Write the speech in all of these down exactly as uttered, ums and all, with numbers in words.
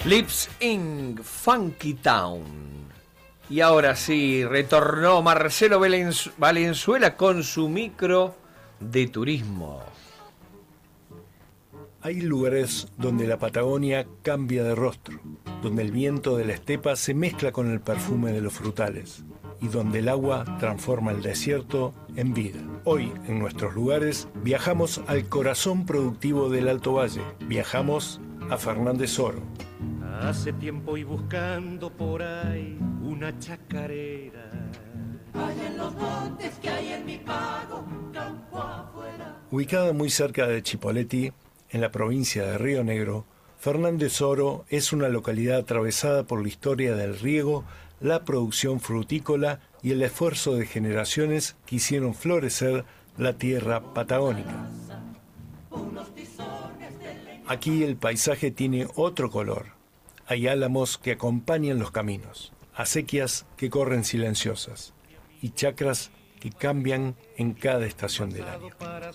Lips in Funky Town. Y ahora sí, retornó Marcelo Valenzuela con su micro de turismo. Hay lugares donde la Patagonia cambia de rostro, donde el viento de la estepa se mezcla con el perfume de los frutales y donde el agua transforma el desierto en vida. Hoy, en nuestros lugares, viajamos al corazón productivo del Alto Valle. Viajamos a Fernández Oro. Hace tiempo y buscando por ahí una chacarera. Hay en los montes que hay en mi pago, campo afuera. Ubicada muy cerca de Chipoleti, en la provincia de Río Negro, Fernández Oro es una localidad atravesada por la historia del riego, la producción frutícola y el esfuerzo de generaciones que hicieron florecer la tierra patagónica. Aquí el paisaje tiene otro color. Hay álamos que acompañan los caminos, acequias que corren silenciosas y chacras que cambian en cada estación del año.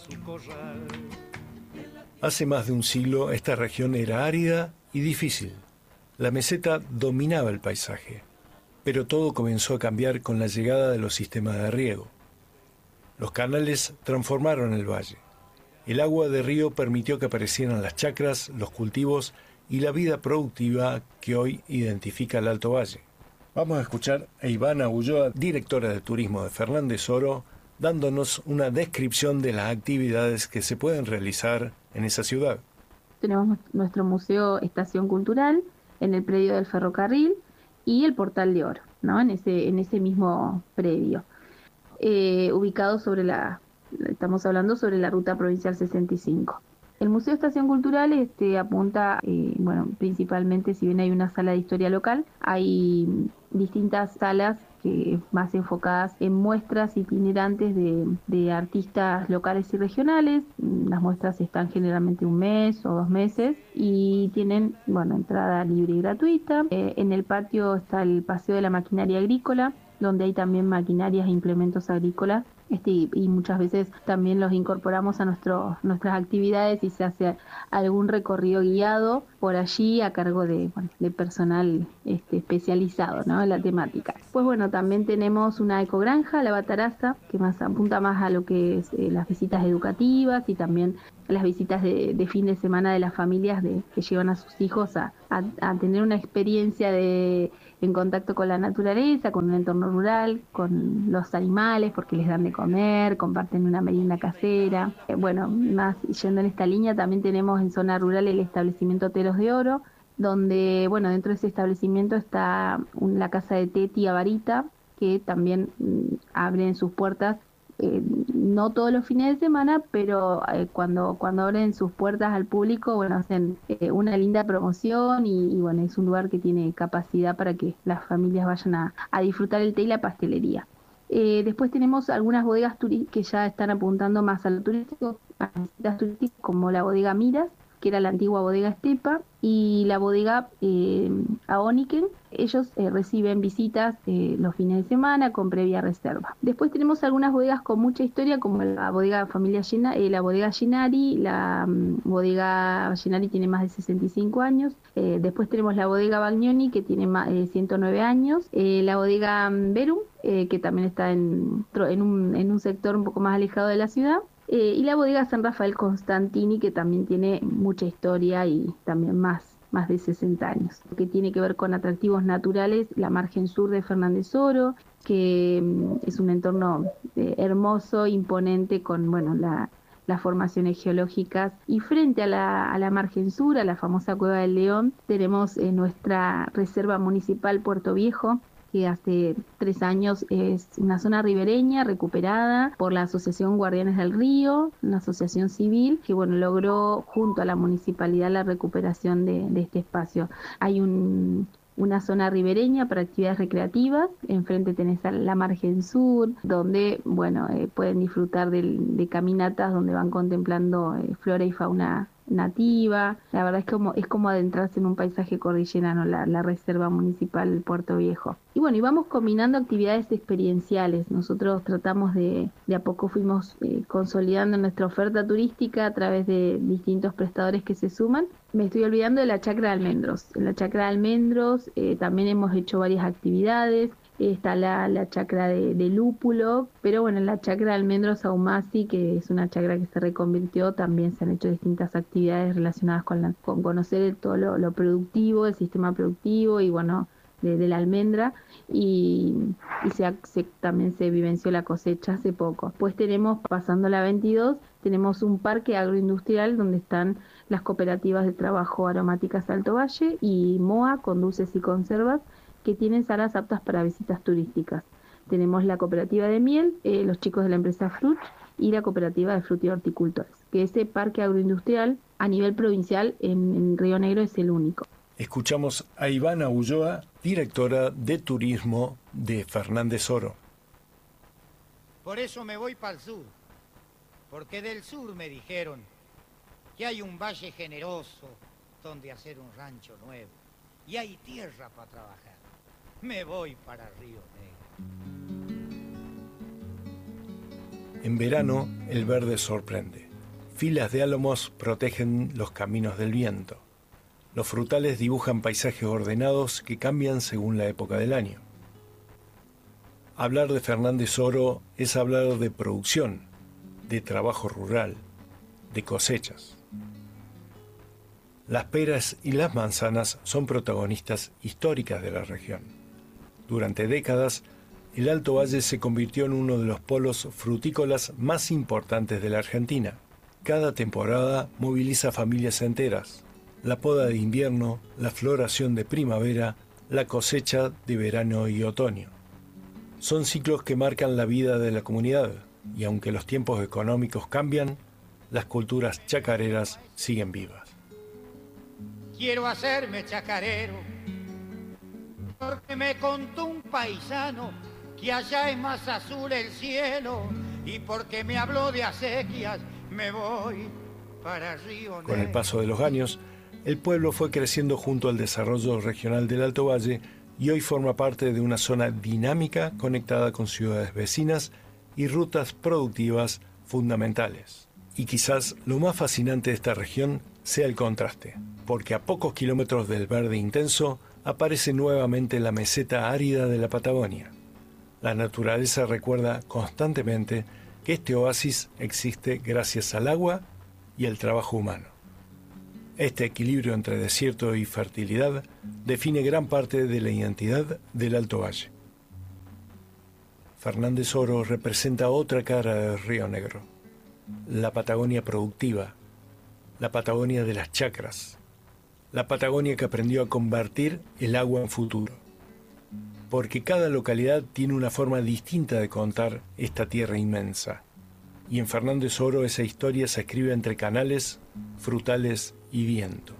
Hace más de un siglo esta región era árida y difícil. La meseta dominaba el paisaje, pero todo comenzó a cambiar con la llegada de los sistemas de riego. Los canales transformaron el valle. El agua de río permitió que aparecieran las chacras, los cultivos y la vida productiva que hoy identifica el Alto Valle. Vamos a escuchar a Ivana Ulloa, directora de turismo de Fernández Oro, dándonos una descripción de las actividades que se pueden realizar en esa ciudad. Tenemos nuestro Museo Estación Cultural en el predio del ferrocarril y el Portal de Oro, ¿no? En ese, en ese mismo predio, eh, ubicado sobre la, estamos hablando sobre la Ruta Provincial sesenta y cinco. El Museo Estación Cultural este, apunta, eh, bueno, principalmente, si bien hay una sala de historia local, hay distintas salas que más enfocadas en muestras itinerantes de, de artistas locales y regionales. Las muestras están generalmente un mes o dos meses y tienen, bueno, entrada libre y gratuita. Eh, en el patio está el Paseo de la Maquinaria Agrícola, donde hay también maquinarias e implementos agrícolas. Este, y, y muchas veces también los incorporamos a nuestro, nuestras actividades y se hace algún recorrido guiado por allí a cargo de, bueno, de personal este, especializado, ¿no?, en la temática. Pues bueno, también tenemos una ecogranja, La Bataraza, que más apunta más a lo que es eh, las visitas educativas y también las visitas de, de fin de semana de las familias de, que llevan a sus hijos a, a, a tener una experiencia de en contacto con la naturaleza, con un entorno rural, con los animales, porque les dan de comer, comparten una merienda casera. Eh, bueno, más yendo en esta línea, también tenemos en zona rural el establecimiento Teros de Oro, donde, bueno, dentro de ese establecimiento está un, la casa de té Tía Varita, que también mm, abren sus puertas, eh, no todos los fines de semana, pero eh, cuando, cuando abren sus puertas al público, bueno, hacen eh, una linda promoción y, y bueno, es un lugar que tiene capacidad para que las familias vayan a, a disfrutar el té y la pastelería. Eh, después tenemos algunas bodegas turi- que ya están apuntando más a lo turístico, a visitas turísticas, como la bodega Miras, que era la antigua bodega Estepa, y la bodega eh, Aoniken. Ellos eh, reciben visitas eh, los fines de semana con previa reserva. Después tenemos algunas bodegas con mucha historia, como la bodega Familia Gena, eh, la bodega Gennari. La um, bodega Gennari tiene más de sesenta y cinco años. Eh, después tenemos la bodega Bagnoni, que tiene más, eh, ciento nueve años. Eh, la bodega Verum, eh, que también está en, en, un, en un sector un poco más alejado de la ciudad. Eh, y la bodega San Rafael Constantini, que también tiene mucha historia y también más, más de sesenta años, que tiene que ver con atractivos naturales, la margen sur de Fernández Oro, que mm, es un entorno eh, hermoso, imponente, con bueno la, las formaciones geológicas. Y frente a la, a la margen sur, a la famosa Cueva del León, tenemos eh, nuestra Reserva Municipal Puerto Viejo, que hace tres años es una zona ribereña recuperada por la Asociación Guardianes del Río, una asociación civil que bueno logró junto a la municipalidad la recuperación de, de este espacio. Hay un, una zona ribereña para actividades recreativas, enfrente tenés la margen sur, donde bueno eh, pueden disfrutar de, de caminatas donde van contemplando eh, flora y fauna nativa. La verdad es como, es como adentrarse en un paisaje cordillerano, la, la Reserva Municipal del Puerto Viejo. Y bueno, y vamos combinando actividades experienciales. Nosotros tratamos de, de a poco fuimos eh, consolidando nuestra oferta turística a través de distintos prestadores que se suman. Me estoy olvidando de la Chacra de Almendros. En la Chacra de Almendros eh, también hemos hecho varias actividades. Está la, la chacra de, de Lúpulo, pero bueno, en la chacra de Almendros Ahumasi, que es una chacra que se reconvirtió, también se han hecho distintas actividades relacionadas con, la, con conocer todo lo, lo productivo, el sistema productivo y bueno, de, de la almendra, y, y se, se, también se vivenció la cosecha hace poco. Pues tenemos, pasando la veintidós, tenemos un parque agroindustrial donde están las cooperativas de trabajo aromáticas Alto Valle y MOA con dulces y conservas, que tienen salas aptas para visitas turísticas. Tenemos la cooperativa de miel, eh, los chicos de la empresa Fruit y la cooperativa de fruta y horticultores, que ese parque agroindustrial a nivel provincial en, en Río Negro es el único. Escuchamos a Ivana Ulloa, directora de turismo de Fernández Oro. Por eso me voy para el sur, porque del sur me dijeron que hay un valle generoso donde hacer un rancho nuevo y hay tierra para trabajar. Me voy para Río Negro. En verano, el verde sorprende. Filas de álamos protegen los caminos del viento. Los frutales dibujan paisajes ordenados que cambian según la época del año. Hablar de Fernández Oro es hablar de producción, de trabajo rural, de cosechas. Las peras y las manzanas son protagonistas históricas de la región. Durante décadas, el Alto Valle se convirtió en uno de los polos frutícolas más importantes de la Argentina. Cada temporada moviliza familias enteras. La poda de invierno, la floración de primavera, la cosecha de verano y otoño. Son ciclos que marcan la vida de la comunidad, y aunque los tiempos económicos cambian, las culturas chacareras siguen vivas. Quiero hacerme chacarero, porque me contó un paisano que allá es más azul el cielo, y porque me habló de acequias, me voy para Río Negro. Con el paso de los años, el pueblo fue creciendo junto al desarrollo regional del Alto Valle y hoy forma parte de una zona dinámica conectada con ciudades vecinas y rutas productivas fundamentales. Y quizás lo más fascinante de esta región sea el contraste, porque a pocos kilómetros del verde intenso aparece nuevamente la meseta árida de la Patagonia. La naturaleza recuerda constantemente que este oasis existe gracias al agua y al trabajo humano. Este equilibrio entre desierto y fertilidad define gran parte de la identidad del Alto Valle. Fernández Oro representa otra cara del Río Negro, la Patagonia productiva, la Patagonia de las chacras, la Patagonia que aprendió a convertir el agua en futuro. Porque cada localidad tiene una forma distinta de contar esta tierra inmensa. Y en Fernández Oro esa historia se escribe entre canales, frutales y viento.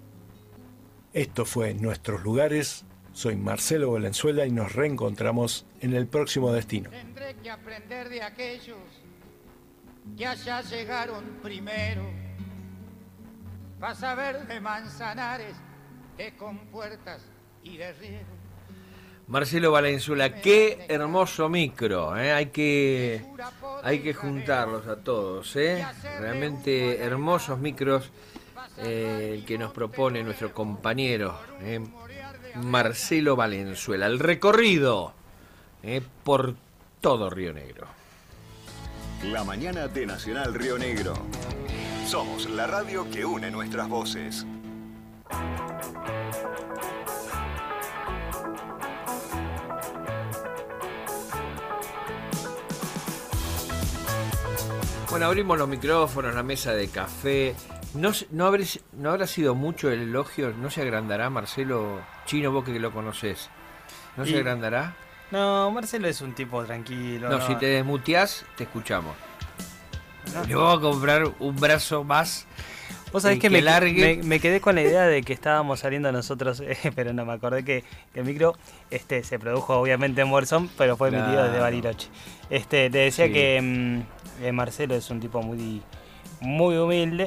Esto fue Nuestros Lugares. Soy Marcelo Valenzuela y nos reencontramos en el próximo destino. Tendré que aprender de aquellos que allá llegaron primero, para saber de Manzanares, de Compuertas y de Riego. Marcelo Valenzuela, qué hermoso micro, ¿eh? hay que hay que juntarlos a todos, ¿eh? Realmente hermosos micros eh, el que nos propone nuestro compañero ¿eh? Marcelo Valenzuela, el recorrido ¿eh? por todo Río Negro. La mañana de Nacional Río Negro. Somos la radio que une nuestras voces. Bueno, abrimos los micrófonos, la mesa de café. No, no, habré, no habrá sido mucho el elogio, ¿no se agrandará, Marcelo? Chino, vos que lo conocés. ¿No y... se agrandará? No, Marcelo es un tipo tranquilo. No, no. Si te desmuteás, te escuchamos. No. Le vamos a comprar un brazo más. Vos sabés que, que me, largue. Me, me quedé con la idea de que estábamos saliendo nosotros, eh, pero no me acordé que, que el micro este se produjo obviamente en Bolsón, pero fue emitido claro. desde Bariloche. Este, te decía sí. que mm, eh, Marcelo es un tipo muy, muy humilde,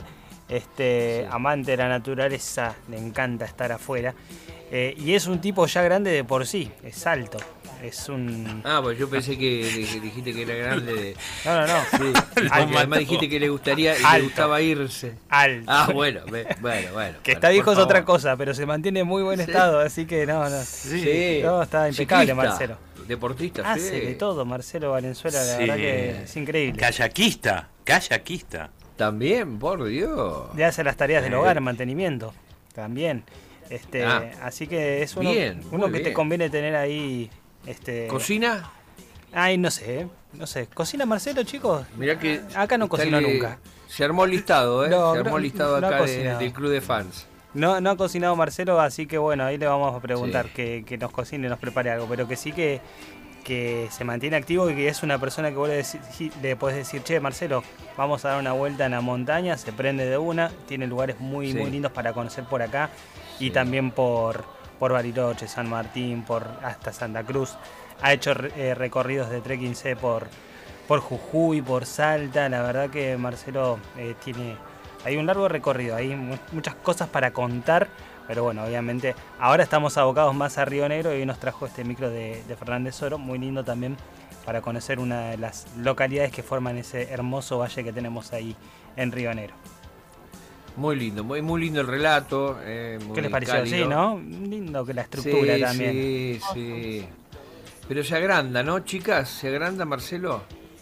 Este, Sí. amante de la naturaleza, le encanta estar afuera. Eh, y es un tipo ya grande de por sí, es alto. Es un. Ah, pues yo pensé que dijiste que era grande. De... No, no, no. Sí. Ah, que además dijiste que le gustaría y Alto. le gustaba irse. Alto. Ah, bueno, ve- bueno, bueno. Que está bueno, viejo por es otra favor. cosa, pero se mantiene en muy buen Sí. estado, así que no, no. Sí. No, está impecable, Ciclista, Marcelo. Deportista, Hace sí. de todo, Marcelo Valenzuela, la Sí. verdad que es increíble. Kayakista, kayakista. También, por Dios. Le hace las tareas del Eh. hogar, mantenimiento, también. Este, Ah. así que es uno, Bien, uno muy que te bien. conviene tener ahí. Este, ¿Cocina? Ay, no sé, ¿eh? no sé. ¿Cocina Marcelo, chicos? Mirá que. Acá no está cocinó el- nunca. Se armó el listado, ¿eh? No, se armó no, el listado no ha acá de- cocinado. del club de fans. No, no ha cocinado Marcelo, así que bueno, ahí le vamos a preguntar Sí. que, que nos cocine y nos prepare algo, pero que sí que, que se mantiene activo y que es una persona que vos le, deci- le podés decir, che, Marcelo, vamos a dar una vuelta en la montaña, se prende de una, tiene lugares muy, Sí. muy lindos para conocer por acá y Sí. también por, por Bariloche, San Martín, por hasta Santa Cruz. Ha hecho eh, recorridos de trekking C por, por Jujuy, por Salta, la verdad que Marcelo eh, tiene... Hay un largo recorrido, hay mu- muchas cosas para contar, pero bueno, obviamente ahora estamos abocados más a Río Negro y hoy nos trajo este micro de, de Fernández Oro, muy lindo también para conocer una de las localidades que forman ese hermoso valle que tenemos ahí en Río Negro. Muy lindo, muy, muy lindo el relato. eh, muy ¿Qué les pareció? cálido. Sí, ¿no? Lindo que la estructura Sí, también. sí, sí. Pero se agranda, ¿no, chicas? ¿Se agranda, Marcelo?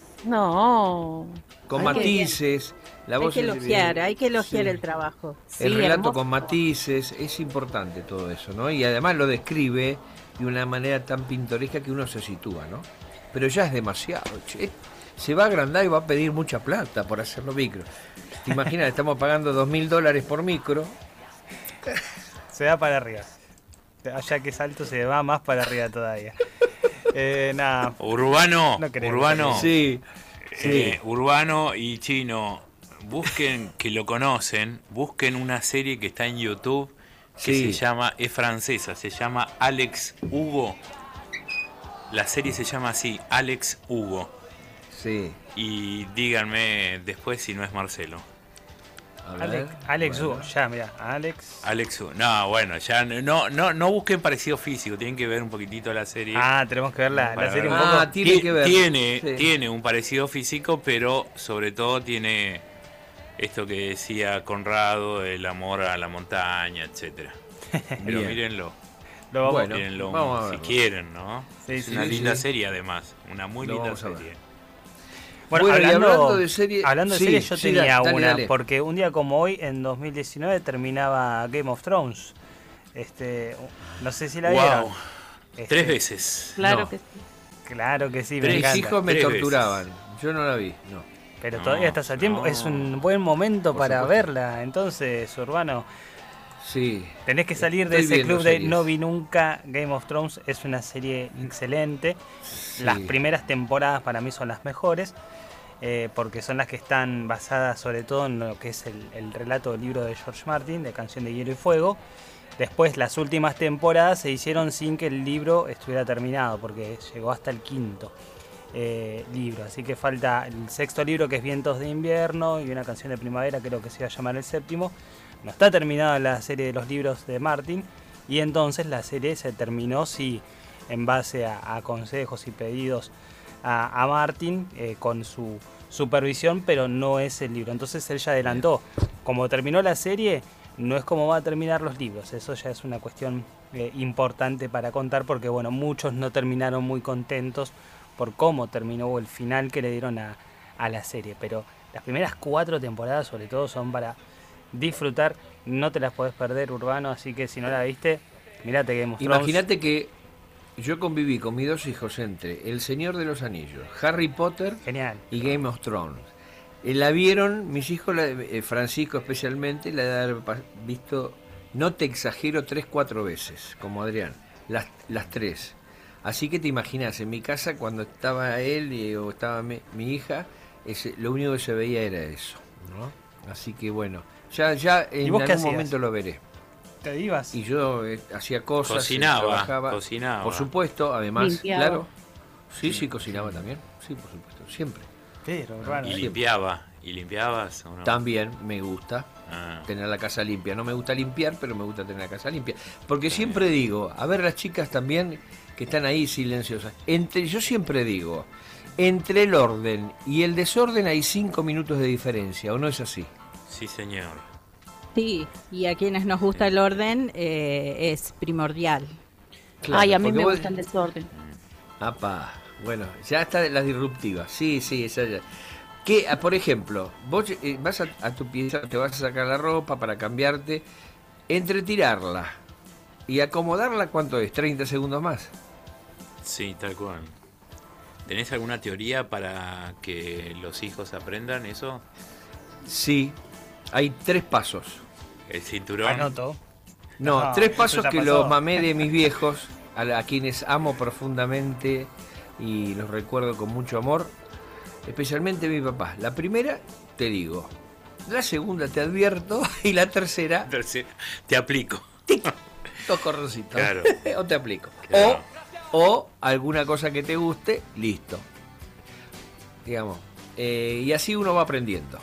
No. Con Hay que- matices. La Hay voz que es- elogiar, hay que elogiar sí. el trabajo. El Sí, relato hermoso. con matices, es importante todo eso, ¿no? Y además lo describe de una manera tan pintoresca que uno se sitúa, ¿no? Pero ya es demasiado, che. Se va a agrandar y va a pedir mucha plata por hacerlo micro. ¿Te imaginas? Estamos pagando dos mil dólares por micro. Se va para arriba. Allá que es alto se va más para arriba todavía. Eh, nada. Urbano, No creo, Urbano, Sí, eh, Urbano y Chino, busquen, que lo conocen, busquen una serie que está en YouTube que Sí. se llama, es francesa, se llama Alex Hugo. La serie se llama así, Alex Hugo. sí. Y díganme después si no es Marcelo. A ver, Alex, Alex bueno. Hugo, ya, mira, Alex. Alex Hugo. No, bueno, ya no, no, no busquen parecido físico, tienen que ver un poquitito la serie. Ah, tenemos que ver la, la Para serie un ver. poco. Ah, tiene Ti- que ver. Tiene, Sí. tiene un parecido físico, pero sobre todo tiene esto que decía Conrado, el amor a la montaña, etcétera. Pero Bien. mírenlo, Lo vamos, Bueno, mírenlo vamos a si verlo. quieren, ¿no? Sí, es sí, una sí, linda sí. serie además, una muy Lo linda vamos a ver. serie. Bueno, Bueno, y hablando, hablando de serie- hablando de sí, series, yo sí, tenía dale, una, dale. porque un día como hoy, en dos mil diecinueve, terminaba Game of Thrones. Este, no sé si la Wow. vieron. Este, Tres veces. Claro No. que sí. Claro que sí, me Tres Mis encanta. hijos me Tres torturaban. Yo no la vi, no. Pero No, todavía estás a tiempo. no. Es un buen momento Por para supuesto. verla. Entonces, Urbano, Sí. tenés que salir de Estoy ese viendo club de series. No Vi Nunca. Game of Thrones es una serie excelente. Sí. Las primeras temporadas para mí son las mejores. eh, porque son las que están basadas sobre todo en lo que es el, el relato del libro de George Martin, de Canción de Hielo y Fuego. Después las últimas temporadas se hicieron sin que el libro estuviera terminado, porque llegó hasta el quinto eh, libro. Así que falta el sexto libro, que es Vientos de Invierno, y una canción de primavera, creo que se iba a llamar el séptimo. No está terminada la serie de los libros de Martin, y entonces la serie se terminó, sí, en base a, a consejos y pedidos a, a Martin, eh, con su supervisión, pero no es el libro. Entonces él ya adelantó, como terminó la serie, no es como va a terminar los libros. Eso ya es una cuestión eh, importante para contar, porque bueno, muchos no terminaron muy contentos por cómo terminó o el final que le dieron a, a la serie. Pero las primeras cuatro temporadas sobre todo son para disfrutar, no te las podés perder, Urbano, así que si no la viste, mirate Game of Thrones. Imagínate que yo conviví con mis dos hijos entre El Señor de los Anillos, Harry Potter Genial. y Game of Thrones. Eh, La vieron, mis hijos, la- eh, Francisco especialmente, la de haber pa- visto, no te exagero, tres, cuatro veces, como Adrián, las, las tres. Así que te imaginas, en mi casa cuando estaba él y, o estaba mi, mi hija, ese, lo único que se veía era eso, ¿no? Así que bueno, ya, ya en vos algún qué hacías? momento lo veré. ¿Te ibas? Y yo eh, hacía cosas, Cocinaba, eh, trabajaba. cocinaba. Por supuesto, además, Limpiaba. claro. Sí, sí, cocinaba también. Sí, por supuesto, siempre. Pero, Urbano, Y eh. limpiaba, y limpiabas. ¿o no? También me gusta. Ah. tener la casa limpia. No me gusta limpiar, pero me gusta tener la casa limpia. Porque siempre digo, a ver las chicas también que están ahí silenciosas, entre, yo siempre digo, entre el orden y el desorden hay cinco minutos de diferencia, ¿o no es así? Sí, señor. Sí, y a quienes nos gusta el orden eh, es primordial. Claro, Ay, a mí porque me vos- gusta el desorden. Apa, bueno, ya está las disruptivas. Sí, sí, esa ya. Que, ah, por ejemplo, vos eh, vas a, a tu pieza, te vas a sacar la ropa para cambiarte, entre tirarla y acomodarla, ¿cuánto es? ¿treinta segundos más? Sí, tal cual. ¿Tenés alguna teoría para que los hijos aprendan eso? Sí, hay tres pasos. El cinturón. Anoto. No, No, tres eso pasos ya que pasó. los mamé de mis viejos, a, la- a quienes amo profundamente y los recuerdo con mucho amor, especialmente mi papá. La primera, te digo. La segunda, te advierto. Y la tercera, Tercero, te aplico. dos corroncitos. Claro. O te aplico. Claro. O, o alguna cosa que te guste, listo. Digamos. eh, y así uno va aprendiendo.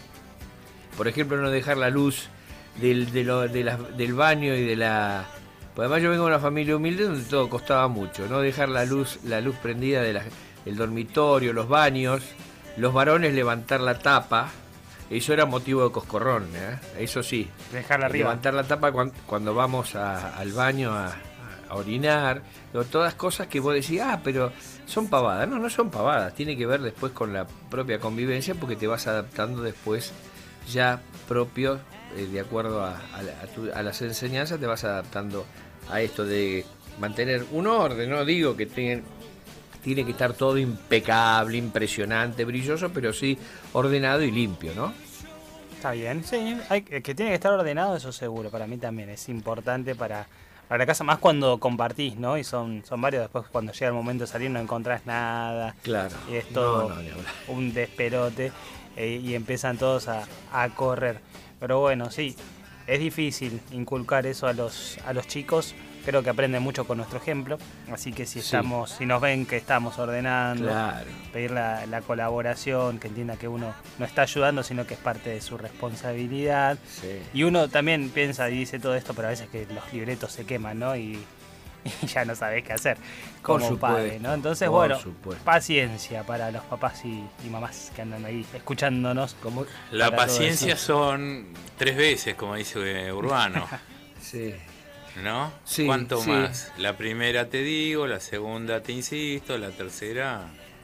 Por ejemplo, no dejar la luz del, de lo- de la- del baño y de la... Pues además yo vengo de una familia humilde donde todo costaba mucho. No dejar la luz, la luz prendida de la- del dormitorio, los baños. Los varones levantar la tapa. Eso era motivo de coscorrón, ¿eh? Eso sí. Dejarla arriba. Levantar la tapa cuan- cuando vamos a- al baño a, a orinar. o Todas cosas que vos decís, ah, pero son pavadas. No, no son pavadas. Tiene que ver después con la propia convivencia porque te vas adaptando después ya propio, eh, de acuerdo a, a la- a tu- a las enseñanzas, te vas adaptando a esto de mantener un orden. No digo que tengan, tiene que estar todo impecable, impresionante, brilloso, pero sí ordenado y limpio, ¿no? Está bien, sí. Hay, que tiene que estar ordenado, eso seguro. Para mí también es importante para, para la casa, más cuando compartís, ¿no? Y son, son varios, después cuando llega el momento de salir no encontrás nada. Claro. Y es todo No, no, ni hablar. un desperote eh, y empiezan todos a, a correr. Pero bueno, sí, es difícil inculcar eso a los, a los chicos. Creo que aprenden mucho con nuestro ejemplo. Así que si Sí. estamos, si nos ven que estamos ordenando, Claro. pedir la, la colaboración, que entienda que uno no está ayudando, sino que es parte de su responsabilidad. Sí. Y uno también piensa y dice todo esto, pero a veces que los libretos se queman, ¿no? Y, y ya no sabés qué hacer Por como padre, supuesto, ¿no? Entonces, por bueno, supuesto. paciencia para los papás y, y mamás que andan ahí escuchándonos. Como La para todo paciencia eso. son tres veces, como dice Urbano. Sí. ¿No? Sí, ¿Cuánto sí. más? La primera te digo, la segunda te insisto, la tercera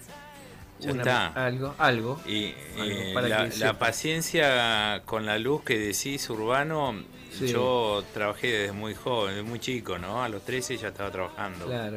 ya Una- está. Algo, algo. Y algo eh, para la, que la sepa. paciencia con la luz que decís, Urbano, Sí. yo trabajé desde muy joven, desde muy chico, ¿no? A los trece ya estaba trabajando. Claro.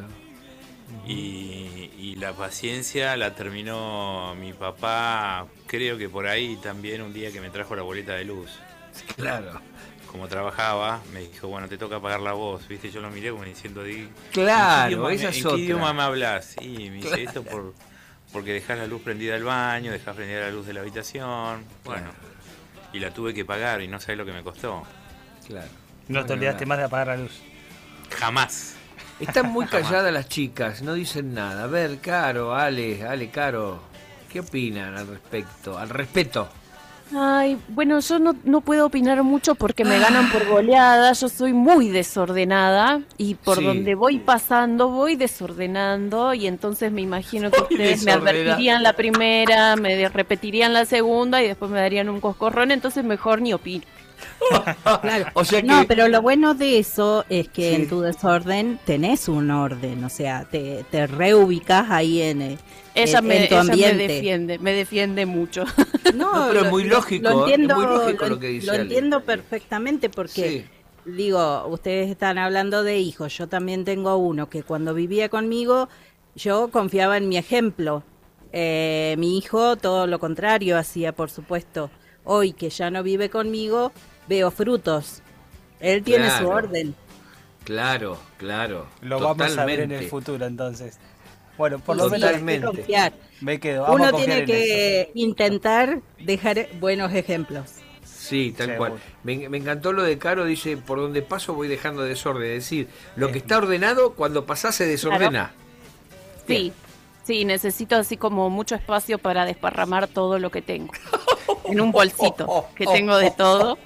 Y, y la paciencia la terminó mi papá, creo que por ahí también un día que me trajo la boleta de luz. Claro. Como trabajaba, me dijo, bueno, te toca pagar la voz, ¿viste? Yo lo miré como diciendo, di, Claro, ¿en qué idioma, esa me- es ¿en qué otra. idioma me hablas? Y me dice Claro. esto por, porque dejás la luz prendida del baño, dejás prendida la luz de la habitación. Bueno, y la tuve que pagar y no sabés lo que me costó. Claro. No te Bueno, olvidaste nada. más de apagar la luz. Jamás. Están muy Jamás. calladas las chicas, no dicen nada. A ver, Caro, Ale, Ale, Caro, ¿qué opinan al respecto? Al respeto. Ay, bueno, yo no, no puedo opinar mucho porque me ganan por goleada, yo soy muy desordenada y por Sí. donde voy pasando voy desordenando y entonces me imagino que Voy ustedes me desordenada. advertirían la primera, me de- repetirían la segunda y después me darían un coscorrón, entonces mejor ni opino. Claro. O sea que... No, pero lo bueno de eso es que Sí. en tu desorden tenés un orden, o sea, te, te reubicas ahí en, eh, Ella, en, me, en tu ella me ambiente. defiende, me defiende mucho. No, No, pero es muy lógico, Lo entiendo, es muy lógico lo, lo que dice lo Ale. entiendo perfectamente porque, digo, ustedes están hablando de hijos, yo también tengo uno que cuando vivía conmigo yo confiaba en mi ejemplo. Eh, mi hijo todo lo contrario hacía, por supuesto. Hoy que ya no vive conmigo, veo frutos. Él tiene su Claro. orden. Claro, claro. Lo vamos a ver en el totalmente. futuro entonces. Bueno, por lo Sí, menos hay que Totalmente. confiar. me quedo. Vamos a Uno confiar tiene en que eso. intentar dejar buenos ejemplos. Sí, tal Seguro. cual. Me, me encantó lo de Caro, dice, por donde paso voy dejando desorden. Es decir, lo que está ordenado, cuando pasás se desordena. Sí, sí, necesito así como mucho espacio para desparramar todo lo que tengo. en un bolsito, que tengo de todo.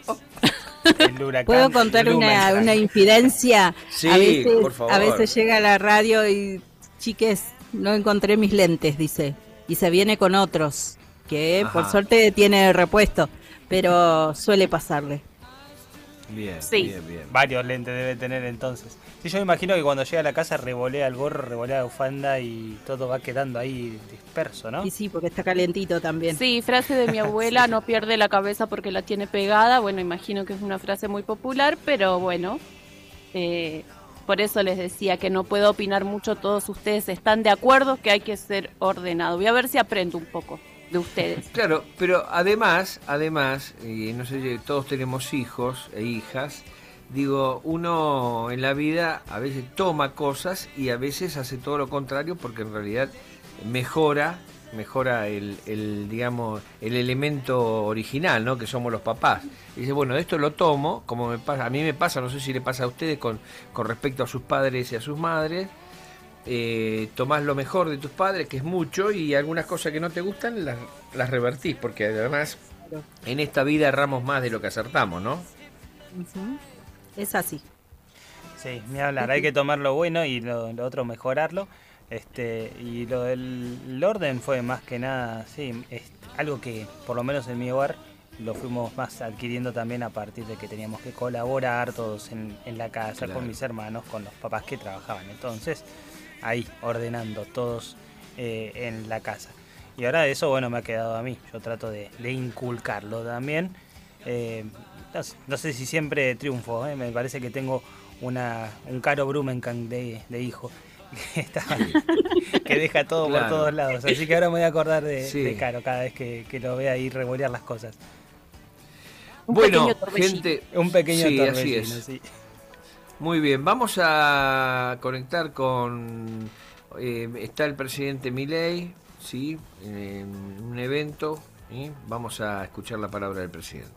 El huracán, ¿Puedo contar el una, huracán. una infidencia? Sí, a veces, por favor. a veces llega a la radio y, chiques, no encontré mis lentes, dice. Y se viene con otros, que Ajá. por suerte tiene repuesto, pero suele pasarle. Bien, Sí. bien, bien. Varios lentes debe tener entonces. Sí, yo me imagino que cuando llega a la casa revolea el gorro, revolea la bufanda y todo va quedando ahí disperso, ¿no? Y sí, porque está calentito también. Sí, frase de mi abuela, no pierde la cabeza porque la tiene pegada. Bueno, imagino que es una frase muy popular, pero bueno, eh, por eso les decía que no puedo opinar mucho. Todos ustedes están de acuerdo que hay que ser ordenado. Voy a ver si aprendo un poco de ustedes. Claro, pero además, además, y no sé, todos tenemos hijos e hijas, digo, uno en la vida a veces toma cosas y a veces hace todo lo contrario porque en realidad mejora, mejora el, el digamos, el elemento original, ¿no? Que somos los papás. Y dice, bueno, esto lo tomo, como me pasa, a mí me pasa, no sé si le pasa a ustedes con, con respecto a sus padres y a sus madres. Eh, tomás lo mejor de tus padres, que es mucho, y algunas cosas que no te gustan las, las revertís, porque además en esta vida erramos más de lo que acertamos, ¿no? Ujú. Es así. Sí, ni hablar, hay que tomar lo bueno y lo, lo otro mejorarlo. Este, y lo del el orden fue más que nada, sí, es algo que por lo menos en mi hogar lo fuimos más adquiriendo también a partir de que teníamos que colaborar todos en, en la casa, Claro. con mis hermanos, con los papás que trabajaban. Entonces, ahí, ordenando todos eh, en la casa. Y ahora eso, bueno, me ha quedado a mí. Yo trato de, de inculcarlo también. Eh, no, sé- no sé si siempre triunfo, ¿eh? Me parece que tengo una un Caro Brumenkamp de, de hijo. Que, está- que deja todo Claro. por todos lados. Así que ahora me voy a acordar de, Sí. de Caro cada vez que, que lo vea ahí revolear las cosas. Un Bueno, pequeño torbellino. gente, Un pequeño sí, así torbellino, es. sí. Muy bien, vamos a conectar con... eh, está el presidente Milei, ¿sí? En un evento, ¿sí? Vamos a escuchar la palabra del presidente.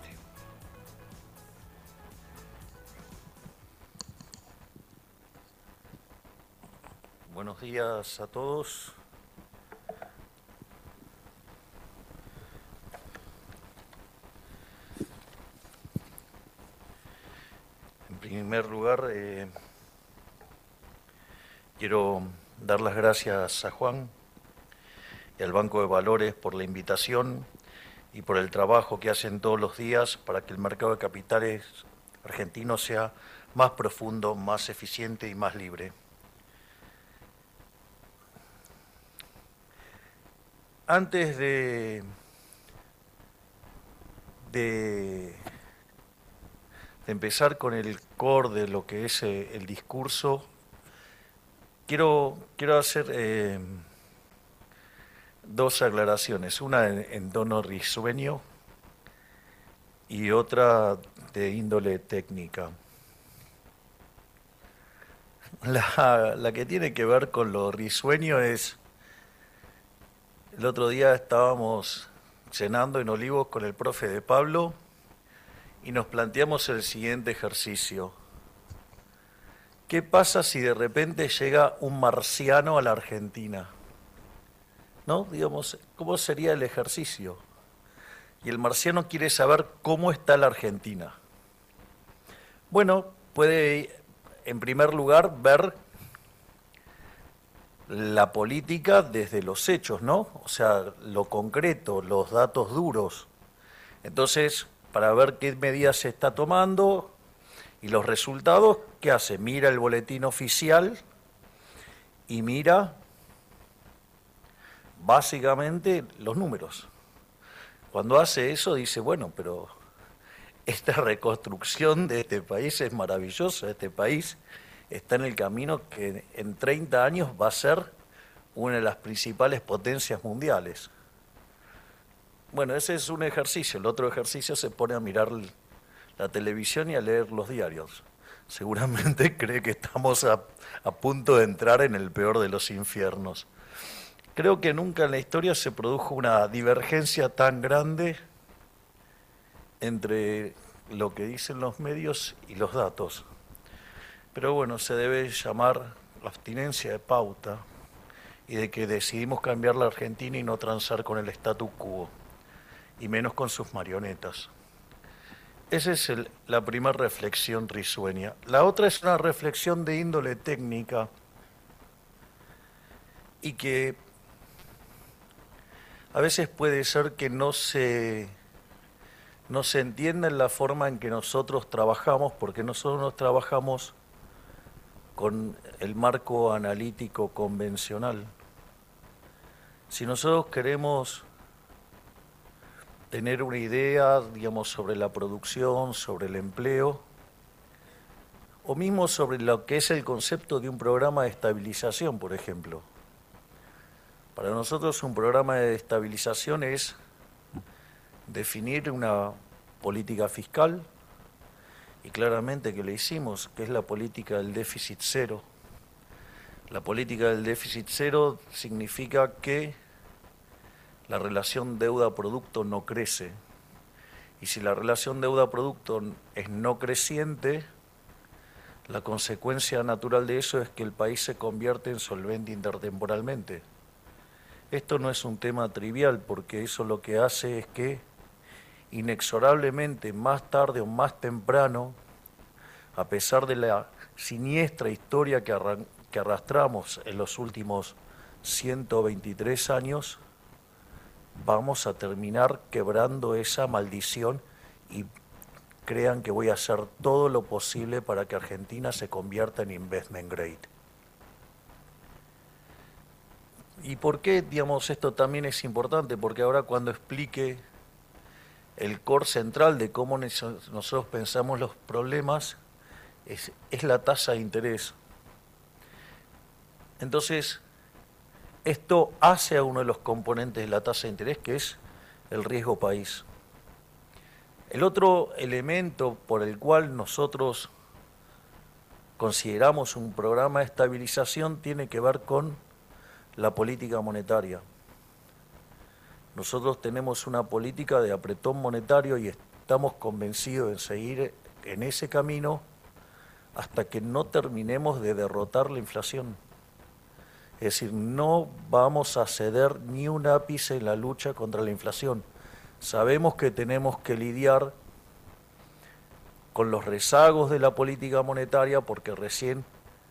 Buenos días a todos. En primer lugar, eh, quiero dar las gracias a Juan y al Banco de Valores por la invitación y por el trabajo que hacen todos los días para que el mercado de capitales argentino sea más profundo, más eficiente y más libre. Antes de, de, de empezar con el core de lo que es eh, el discurso, quiero, quiero hacer eh, dos aclaraciones, una en, en tono risueño y otra de índole técnica. La, la que tiene que ver con lo risueño es... El otro día estábamos cenando en Olivos con el profe de Pablo y nos planteamos el siguiente ejercicio. ¿Qué pasa si de repente llega un marciano a la Argentina? ¿No? Digamos, ¿cómo sería el ejercicio? Y el marciano quiere saber cómo está la Argentina. Bueno, puede en primer lugar ver la política desde los hechos, ¿no? O sea, lo concreto, los datos duros. Entonces, para ver qué medidas se está tomando y los resultados, ¿qué hace? Mira el boletín oficial y mira básicamente los números. Cuando hace eso dice, bueno, pero esta reconstrucción de este país es maravillosa, este país está en el camino que en treinta años va a ser una de las principales potencias mundiales. Bueno, ese es un ejercicio. El otro ejercicio se pone a mirar la televisión y a leer los diarios. Seguramente cree que estamos a, a punto de entrar en el peor de los infiernos. Creo que nunca en la historia se produjo una divergencia tan grande entre lo que dicen los medios y los datos. Pero bueno, se debe llamar abstinencia de pauta y de que decidimos cambiar la Argentina y no transar con el statu quo. y menos con sus marionetas. Esa es el, la primera reflexión risueña. La otra es una reflexión de índole técnica y que a veces puede ser que no se, no se entienda en la forma en que nosotros trabajamos, porque nosotros trabajamos con el marco analítico convencional. Si nosotros queremos tener una idea, digamos, sobre la producción, sobre el empleo, o mismo sobre lo que es el concepto de un programa de estabilización, por ejemplo. Para nosotros un programa de estabilización es definir una política fiscal, y claramente que le hicimos, que es la política del déficit cero. La política del déficit cero significa que la relación deuda-producto no crece. Y si la relación deuda-producto es no creciente, la consecuencia natural de eso es que el país se convierte en solvente intertemporalmente. Esto no es un tema trivial, porque eso lo que hace es que inexorablemente, más tarde o más temprano, a pesar de la siniestra historia que, arran- que arrastramos en los últimos ciento veintitrés años, vamos a terminar quebrando esa maldición y crean que voy a hacer todo lo posible para que Argentina se convierta en investment grade. ¿Y por qué, digamos, esto también es importante? Porque ahora cuando explique el core central de cómo nosotros pensamos los problemas, es, es la tasa de interés. Entonces, esto hace a uno de los componentes de la tasa de interés, que es el riesgo país. El otro elemento por el cual nosotros consideramos un programa de estabilización tiene que ver con la política monetaria. Nosotros tenemos una política de apretón monetario y estamos convencidos en seguir en ese camino hasta que no terminemos de derrotar la inflación. Es decir, no vamos a ceder ni un ápice en la lucha contra la inflación. Sabemos que tenemos que lidiar con los rezagos de la política monetaria porque recién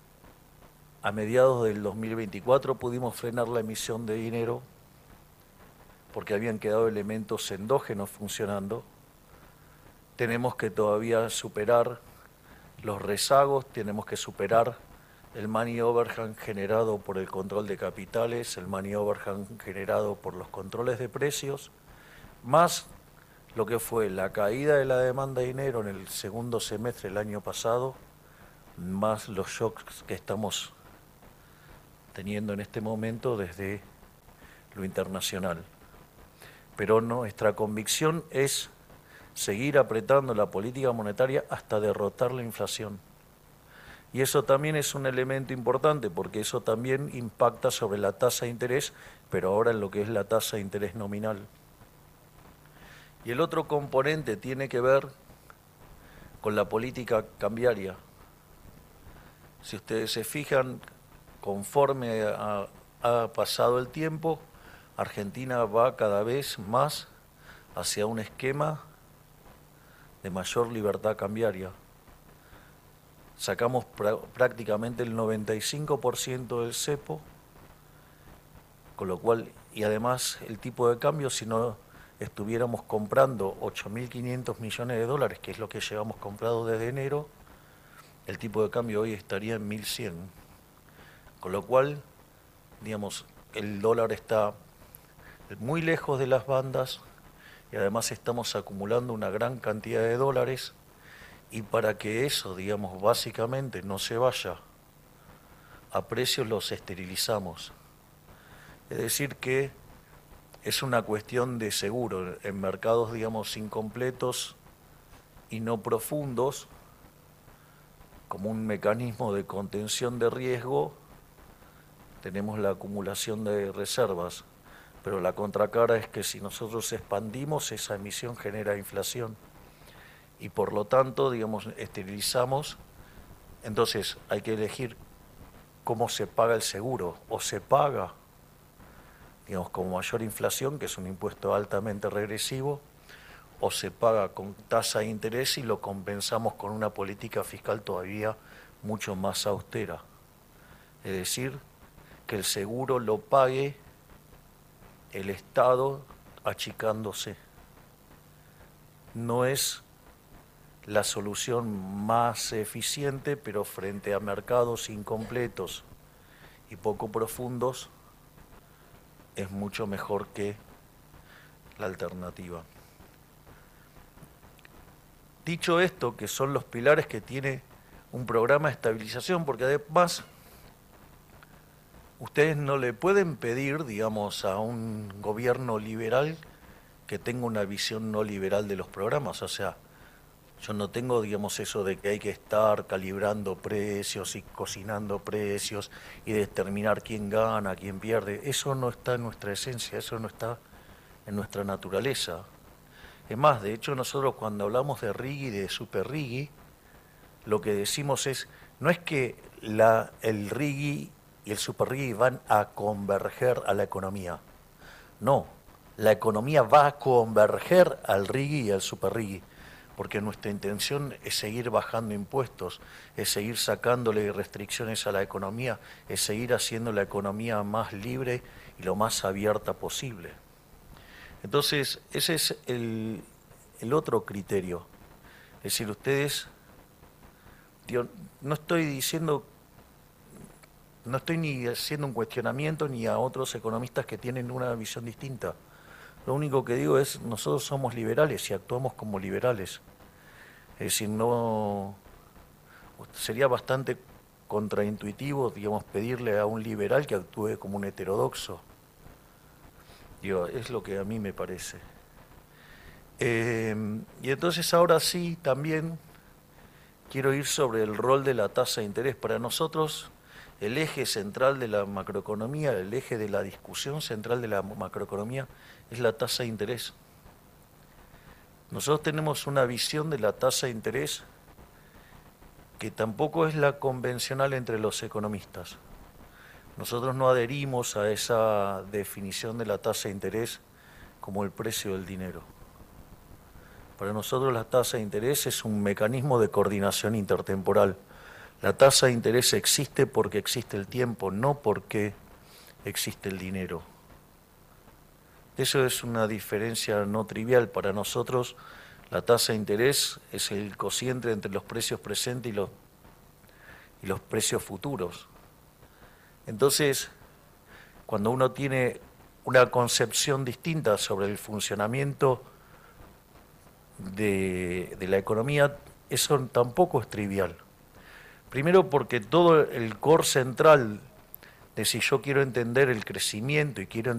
a mediados del dos mil veinticuatro pudimos frenar la emisión de dinero porque habían quedado elementos endógenos funcionando. Tenemos que todavía superar los rezagos, tenemos que superar el money overhang generado por el control de capitales, el money overhang generado por los controles de precios, más lo que fue la caída de la demanda de dinero en el segundo semestre del año pasado, más los shocks que estamos teniendo en este momento desde lo internacional. Pero nuestra convicción es seguir apretando la política monetaria hasta derrotar la inflación. Y eso también es un elemento importante porque eso también impacta sobre la tasa de interés, pero ahora en lo que es la tasa de interés nominal. Y el otro componente tiene que ver con la política cambiaria. Si ustedes se fijan, conforme ha, ha pasado el tiempo, Argentina va cada vez más hacia un esquema de mayor libertad cambiaria. Sacamos prácticamente el noventa y cinco por ciento del cepo, con lo cual, y además el tipo de cambio, si no estuviéramos comprando ocho mil quinientos millones de dólares, que es lo que llevamos comprado desde enero, el tipo de cambio hoy estaría en mil cien. Con lo cual, digamos, el dólar está muy lejos de las bandas y además estamos acumulando una gran cantidad de dólares. Y para que eso, digamos, básicamente no se vaya a precios, los esterilizamos. Es decir que es una cuestión de seguro. En mercados, digamos, incompletos y no profundos, como un mecanismo de contención de riesgo, tenemos la acumulación de reservas. Pero la contracara es que si nosotros expandimos, esa emisión genera inflación. Y por lo tanto, digamos, esterilizamos. Entonces hay que elegir cómo se paga el seguro. O se paga digamos, con mayor inflación, que es un impuesto altamente regresivo, o se paga con tasa de interés y lo compensamos con una política fiscal todavía mucho más austera. Es decir, que el seguro lo pague el Estado achicándose. No es la solución más eficiente, pero frente a mercados incompletos y poco profundos, es mucho mejor que la alternativa. Dicho esto, que son los pilares que tiene un programa de estabilización, porque además ustedes no le pueden pedir, digamos, a un gobierno liberal que tenga una visión no liberal de los programas. O sea, yo no tengo, digamos, eso de que hay que estar calibrando precios y cocinando precios y determinar quién gana, quién pierde. Eso no está en nuestra esencia, eso no está en nuestra naturaleza. Es más, de hecho, nosotros cuando hablamos de RIGI y de Super RIGI, lo que decimos es, no es que la, el RIGI y el Super RIGI van a converger a la economía. No, la economía va a converger al RIGI y al Super RIGI, porque nuestra intención es seguir bajando impuestos, es seguir sacándole restricciones a la economía, es seguir haciendo la economía más libre y lo más abierta posible. Entonces, ese es el, el otro criterio. Es decir, ustedes, yo no estoy diciendo, no estoy ni haciendo un cuestionamiento ni a otros economistas que tienen una visión distinta. Lo único que digo es, nosotros somos liberales y actuamos como liberales. Es decir, no, sería bastante contraintuitivo, digamos, pedirle a un liberal que actúe como un heterodoxo. Digo, es lo que a mí me parece. Eh, y entonces ahora sí, también quiero ir sobre el rol de la tasa de interés. Para nosotros, el eje central de la macroeconomía, el eje de la discusión central de la macroeconomía es la tasa de interés. Nosotros tenemos una visión de la tasa de interés que tampoco es la convencional entre los economistas. Nosotros no adherimos a esa definición de la tasa de interés como el precio del dinero. Para nosotros la tasa de interés es un mecanismo de coordinación intertemporal. La tasa de interés existe porque existe el tiempo, no porque existe el dinero. Eso es una diferencia no trivial. Para nosotros la tasa de interés es el cociente entre los precios presentes y los, y los precios futuros. Entonces, cuando uno tiene una concepción distinta sobre el funcionamiento de, de la economía, eso tampoco es trivial. Primero porque todo el core central de si yo quiero entender el crecimiento y quiero